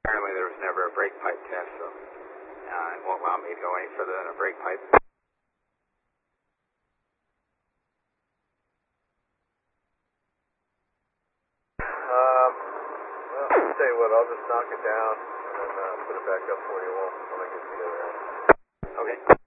Apparently there was never a brake pipe test, so it won't allow me to go any further than a brake pipe. Well, I'll tell you what, I'll just knock it down and then put it back up for you when I get to the other end. Okay.